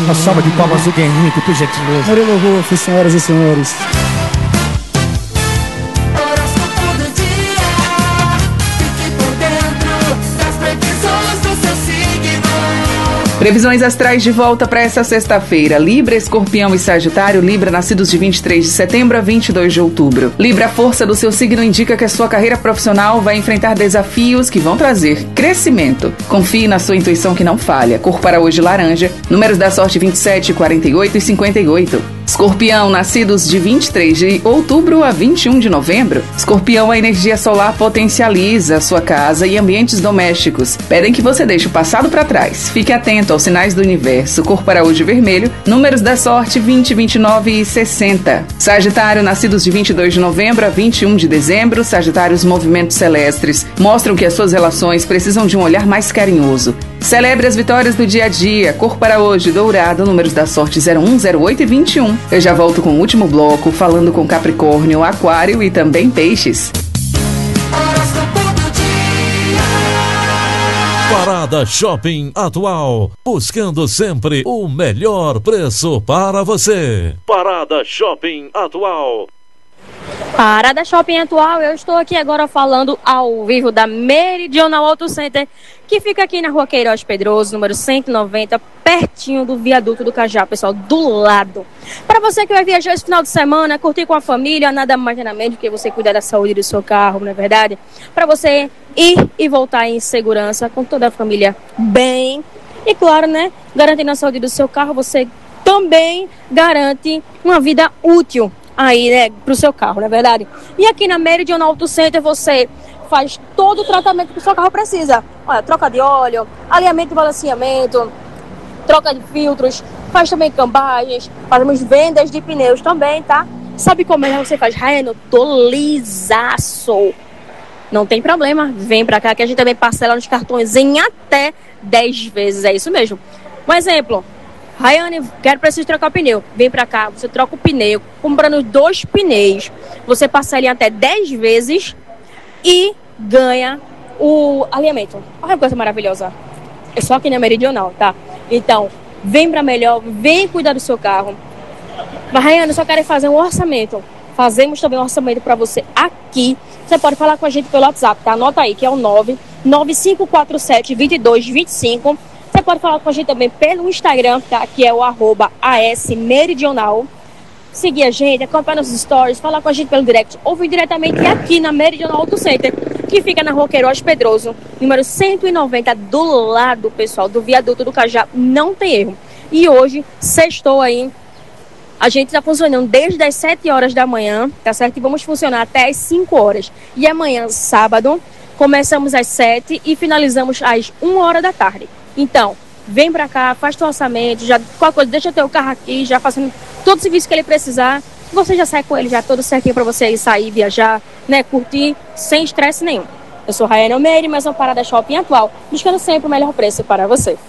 Uma salva de palmas do Guerrinho, por gentileza. Murilo Rufo, senhoras e senhores. Previsões astrais de volta para essa sexta-feira. Libra, Escorpião e Sagitário. Libra, nascidos de 23 de setembro a 22 de outubro. Libra, a força do seu signo indica que a sua carreira profissional vai enfrentar desafios que vão trazer crescimento. Confie na sua intuição que não falha. Cor para hoje, laranja. Números da sorte 27, 48 e 58. Escorpião, nascidos de 23 de outubro a 21 de novembro. Escorpião, a energia solar potencializa a sua casa e ambientes domésticos. Pedem que você deixe o passado para trás. Fique atento aos sinais do universo. Cor para hoje, vermelho. Números da sorte 20, 29 e 60. Sagitário, nascidos de 22 de novembro a 21 de dezembro. Sagitário, os movimentos celestes mostram que as suas relações precisam de um olhar mais carinhoso. Celebre as vitórias do dia a dia. Cor para hoje, dourado. Números da sorte 01, 08 e 21. Eu já volto com o último bloco, falando com Capricórnio, Aquário e também Peixes. Parada Shopping Atual, buscando sempre o melhor preço para você. Parada Shopping Atual. Parada Shopping Atual, eu estou aqui agora falando ao vivo da Meridional Auto Center, que fica aqui na Rua Queiroz Pedroso, número 190, pertinho do viaduto do Cajá, pessoal, do lado. Para você que vai viajar esse final de semana, curtir com a família, nada mais nada menos do que você cuidar da saúde do seu carro, não é verdade? Para você ir e voltar em segurança, com toda a família bem. E claro, né, garantindo a saúde do seu carro, você também garante uma vida útil aí, né, pro seu carro, não é verdade? E aqui na Meridional Auto Center você faz todo o tratamento que o seu carro precisa. Olha, troca de óleo, alinhamento e balanceamento, troca de filtros, faz também cambagens, fazemos vendas de pneus também, tá? Sabe como é que você faz? Raiano, tô lisaço. Não tem problema, vem pra cá que a gente também parcela nos cartões em até 10 vezes, é isso mesmo. Um exemplo, Rayane, preciso trocar o pneu. Vem pra cá, você troca o pneu, comprando 2 pneus. Você parcela em até 10 vezes e ganha o alinhamento. Olha que coisa maravilhosa. É só aqui na Meridional, tá? Então, vem pra melhor, vem cuidar do seu carro. Mas, Rayane, eu só quero fazer um orçamento. Fazemos também um orçamento pra você aqui. Você pode falar com a gente pelo WhatsApp, tá? Anota aí, que é o 99547-2225. Você pode falar com a gente também pelo Instagram, tá? Que é o @ASMeridional. Seguir a gente, acompanhar nos stories, falar com a gente pelo direct ou vir diretamente aqui na Meridional Auto Center, que fica na Rua Queiroz Pedroso, número 190, do lado, pessoal, do viaduto do Cajá. Não tem erro. E hoje, sextou aí, a gente está funcionando desde as 7 horas da manhã, tá certo? E vamos funcionar até as 5 horas. E amanhã, sábado, começamos às 7 e finalizamos às 1 hora da tarde. Então, vem pra cá, faz teu orçamento, já, qualquer coisa, deixa teu carro aqui, já fazendo todo o serviço que ele precisar. Você já sai com ele já todo certinho pra você ir sair, viajar, né, curtir, sem estresse nenhum. Eu sou Rayane Almeida, mais uma Parada Shopping Atual, buscando sempre o melhor preço para você.